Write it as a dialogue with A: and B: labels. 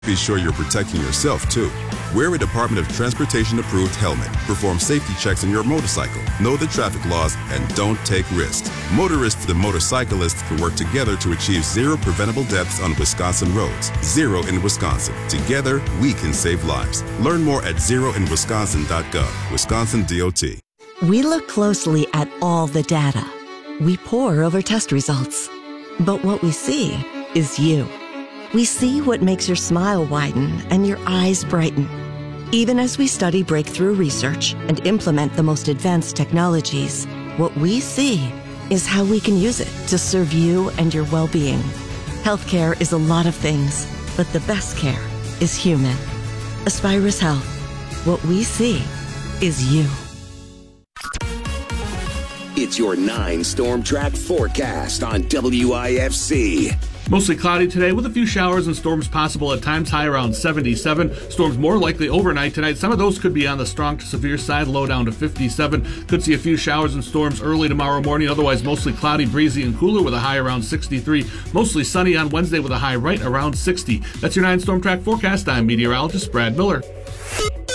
A: Be sure you're protecting yourself, too. Wear a Department of Transportation-approved helmet. Perform safety checks on your motorcycle. Know the traffic laws and don't take risks. Motorists and motorcyclists can work together to achieve zero preventable deaths on Wisconsin roads. Zero in Wisconsin. Together, we can save lives. Learn more at zeroinwisconsin.gov. Wisconsin DOT.
B: We look closely at all the data. We pore over test results. But what we see is you. We see what makes your smile widen and your eyes brighten. Even as we study breakthrough research and implement the most advanced technologies, what we see is how we can use it to serve you and your well-being. Healthcare is a lot of things, but the best care is human. Aspirus Health. What we see is you.
C: It's your 9 Storm Track forecast on WIFC.
D: Mostly cloudy today with a few showers and storms possible at times, high around 77. Storms more likely overnight tonight. Some of those could be on the strong to severe side, low down to 57. Could see a few showers and storms early tomorrow morning. Otherwise, mostly cloudy, breezy, and cooler with a high around 63. Mostly sunny on Wednesday with a high right around 60. That's your 9 Storm Track forecast. I'm meteorologist Brad Miller.